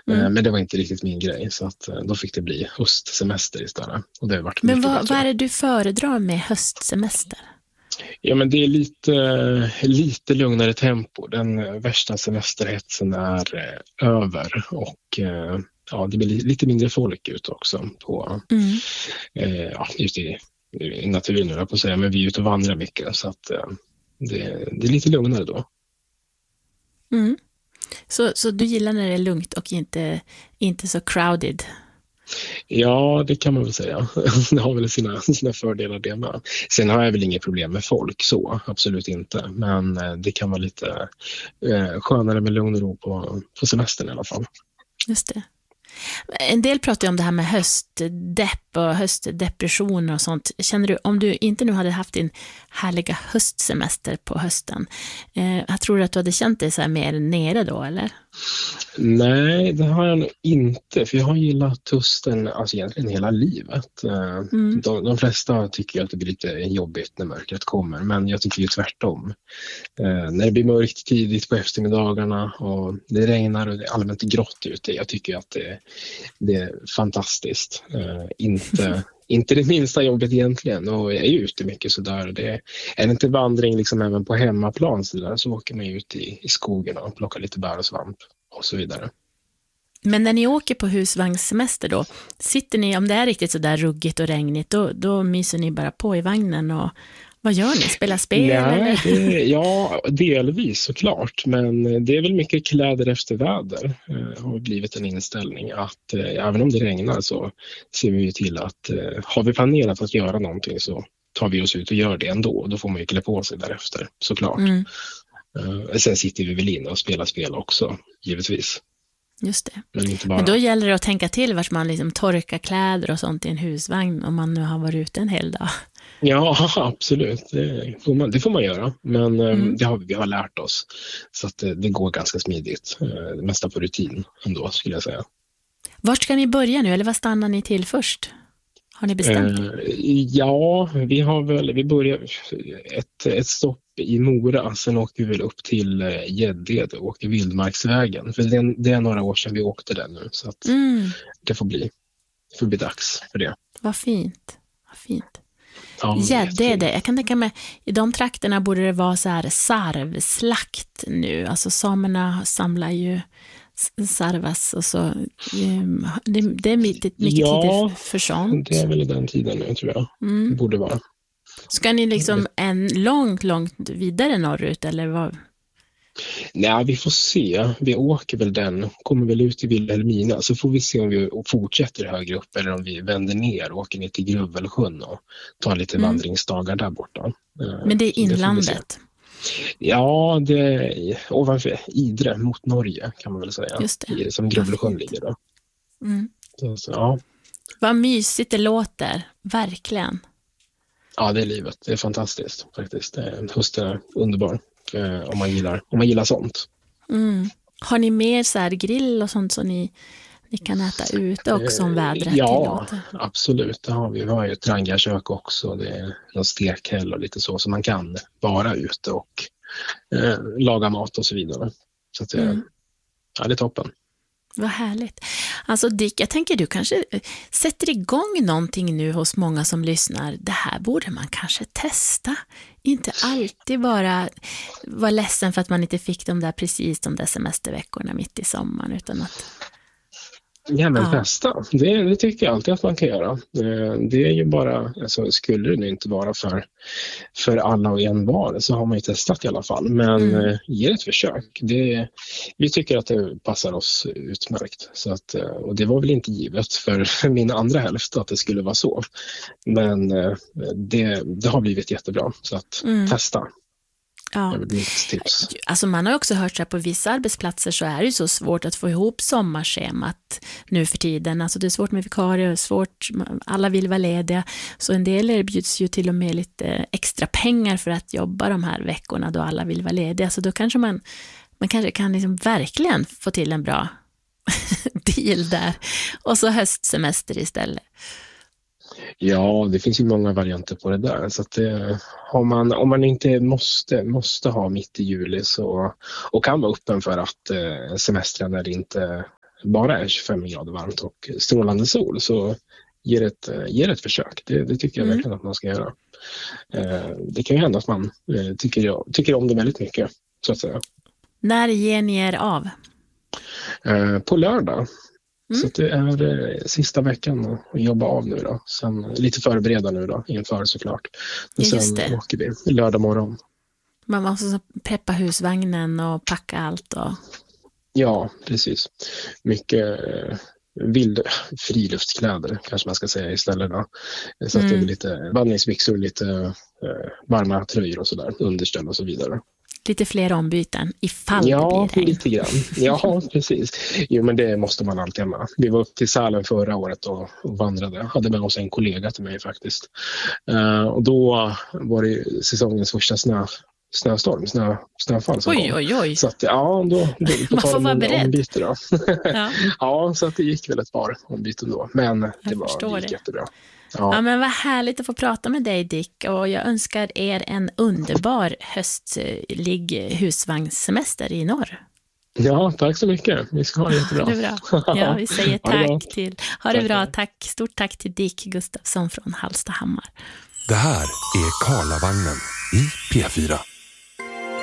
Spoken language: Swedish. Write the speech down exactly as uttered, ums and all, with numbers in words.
Mm. Men det var inte riktigt min grej, så att då fick det bli höstsemester istället. Och det har varit men vad, vad är det du föredrar med höstsemester? Ja, men det är lite, lite lugnare tempo. Den värsta semesterhetsen är eh, över och eh, ja, det blir lite mindre folk ut också på, mm. eh, ja, just i, i naturen nu på att säga, men vi är ute och vandrar mycket, så att eh, det, det är lite lugnare då. Mm. Så, så du gillar när det är lugnt och inte, inte så crowded? Ja, det kan man väl säga. Det har väl sina, sina fördelar det med. Sen har jag väl inget problem med folk så, absolut inte. Men det kan vara lite eh, skönare med lugn och ro på, på semestern i alla fall. Just det. En del pratar ju om det här med höstdepp och höstdepressioner och sånt. Känner du, om du inte nu hade haft din härliga höstsemester på hösten, eh, jag tror du att du hade känt dig så här mer nere då, eller? Nej, det har jag nog inte, för jag har gillat hösten alltså egentligen hela livet. Mm. De, de flesta tycker att det blir lite jobbigt när mörkret kommer, men jag tycker ju tvärtom. Eh, när det blir mörkt tidigt på eftermiddagarna och det regnar och det är allmänt grått ute, jag tycker att det, det är fantastiskt. Eh, inte, inte det minsta jobbet egentligen, och jag är ute mycket sådär. Det är, är det inte vandring liksom även på hemmaplan så, där, så åker man ut i, i skogen och plockar lite bär och svamp och så vidare. Men när ni åker på husvagnssemester då, sitter ni, om det är riktigt så där ruggigt och regnigt, då, då myser ni bara på i vagnen och vad gör ni? Spelar spel? Nej, eller? Det, ja, delvis såklart, men det är väl mycket kläder efter väder. Det har blivit en inställning att eh, även om det regnar så ser vi ju till att eh, har vi planerat att göra någonting så tar vi oss ut och gör det ändå. Då får man ju klä på sig därefter, såklart. Mm. Uh, sen sitter vi väl inne och spelar spel också, givetvis. Just det. Men, inte bara... Men då gäller det att tänka till vart man liksom torkar kläder och sånt i en husvagn om man nu har varit ute en hel dag. Ja, absolut. Det får man, det får man göra. Men mm. det har, vi har lärt oss. Så att det, det går ganska smidigt. Det mesta på rutin ändå, skulle jag säga. Vart ska ni börja nu? Eller vad stannar ni till först? Har ni bestämt? Eh, ja, vi har väl, vi börjar ett, ett stopp i Mora, sen åker vi väl upp till Gäddede och åker Vildmarksvägen. För det, det är några år sedan vi åkte där nu, så att mm. det får bli, det får bli dags för det. Vad fint, vad fint. Ja, Gäddede, jag kan tänka mig, i de trakterna borde det vara så här sarvslakt nu. Alltså samerna samlar ju sarvas och så. Det, det är mycket, mycket ja, tider för sånt. Det är väl i den tiden nu, tror jag. Mm. Det borde vara. Ska ni liksom en långt, långt vidare norrut eller vad? Nej, vi får se. Vi åker väl den, kommer väl ut i Vilhelmina, så får vi se om vi fortsätter högre upp eller om vi vänder ner och åker ner till Gruvelsjön och tar lite mm. vandringsdagar där borta. Men det är inlandet? Ja, det är ovanför Idre mot Norge kan man väl säga. Just det. Som Gruvelsjön ligger då. Mm. Så, så, ja. Vad mysigt det låter, verkligen. Ja, det är livet. Det är fantastiskt faktiskt. Hösten är underbar eh, om man gillar, om man gillar sånt. Mm. Har ni mer så här grill och sånt som ni, ni kan äta ute också om vädret ja, tillåter? Ja, absolut. Det har vi. Vi har ju ett trangarkök också. Det är någon stekhäll och lite så. Så man kan vara ute och eh, laga mat och så vidare. Så att, mm. ja, det är toppen. Vad härligt. Alltså Dick, jag tänker du kanske sätter igång någonting nu hos många som lyssnar. Det här borde man kanske testa. Inte alltid bara vara ledsen för att man inte fick de där precis de där semesterveckorna mitt i sommaren, utan att... Ja, men ja. testa. Det, det tycker jag alltid att man kan göra. Det, det är ju bara, alltså, skulle det inte vara för, för alla och en var, så har man ju testat i alla fall. Men mm. ge ett försök. Det, vi tycker att det passar oss utmärkt. Så att, och det var väl inte givet för min andra hälft att det skulle vara så. Men det, det har blivit jättebra. Så att mm. testa. Ja. Alltså man har också hört att på vissa arbetsplatser så är det ju så svårt att få ihop sommarschemat nu för tiden. Alltså det är svårt med vikarier, svårt, alla vill vara lediga. Så en del erbjuds ju till och med lite extra pengar för att jobba de här veckorna då alla vill vara lediga. Så då kanske man, man kanske kan liksom verkligen få till en bra deal där. Och så höstsemester istället. Ja, det finns ju många varianter på det där. Så att det, har man, om man inte måste, måste ha mitt i juli så, och kan vara öppen för att eh, semestrar när det inte bara är tjugofem grader varmt och strålande sol, så ger ett, ger ett försök. Det, det tycker jag mm. verkligen att man ska göra. Eh, det kan ju hända att man eh, tycker, jag, tycker om det väldigt mycket, så att säga. När ger ni er av? Eh, på lördag. Mm. Så det är eh, sista veckan att jobba av nu då. Sen lite förbereda nu då, inför såklart. Och ja, sen åker vi lördag morgon. Man måste preppa husvagnen och packa allt och... Ja, precis. Mycket eh, vild friluftskläder kanske man ska säga istället då. Så att mm. det är lite vandringsbyxor, lite eh, varma tröjor och sådär, underställ och så vidare. Lite fler ombyten ifall ja, det blir det. Lite grann. Ja, precis. Jo, men det måste man alltid ha. Vi var upp till Sälen förra året och, och vandrade. Hade med oss en kollega till mig faktiskt. Uh, och då var det säsongens första snö, snöstorm, snö, snöfall som oj, oj, oj. Så att, ja, då, då, då man får vara beredd. Ombyte då. ja. ja, så att det gick väl ett par ombyten då. Men det, jag var, det gick det. jättebra. Ja. ja, men vad härligt att få prata med dig, Dick, och jag önskar er en underbar höstlig husvagnssemester i norr. Ja, tack så mycket. Vi ska ha det jättebra. Ha det bra. Ja, vi säger tack till, ha det bra, tack, stort tack till Dick Gustafsson från Hallstahammar. Det här är Karlavagnen i P fyra.